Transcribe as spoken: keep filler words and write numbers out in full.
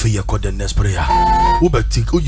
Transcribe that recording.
After you call the next prayer. Who be think